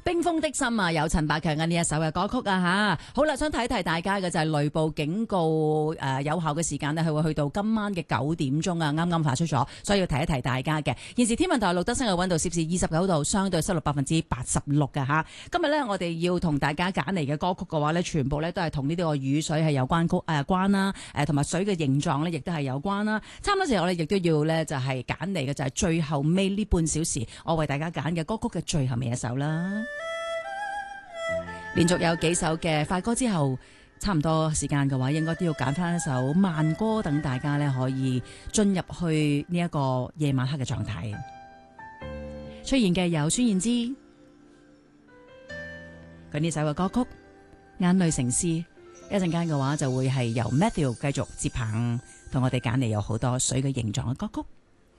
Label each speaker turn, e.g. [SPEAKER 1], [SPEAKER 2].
[SPEAKER 1] 冰封的心啊，有陳百強嘅呢一首嘅歌曲啊吓。好啦，想提一提大家嘅就係雷暴警告有效嘅時間呢，係會去到今晚嘅9點鐘啊，啱啱發出咗，所以要提一提大家嘅。現時天文台錄得室嘅溫度攝氏29度，相對濕度86%嘅吓。今日呢，我哋要同大家揀嚟嘅歌曲嘅話呢，全部呢都係同呢啲個雨水係有關啦，同埋水嘅形狀呢亦都係有關啦。差唔多時候呢，亦都要呢就係揀嚟嘅就係最後尾呢半小時，我為大家揀嘅歌曲嘅最後尾一首啦。連續有幾首嘅快歌之後，差唔多時間嘅話，應該都要揀翻一首慢歌，等大家呢可以進入去呢一個夜晚黑嘅狀態。出現嘅有孫燕姿佢呢首嘅歌曲《眼淚成詩》，一陣間嘅話就會係由 Matthew 繼續接棒，同我哋揀嚟有好多水嘅形狀嘅歌曲。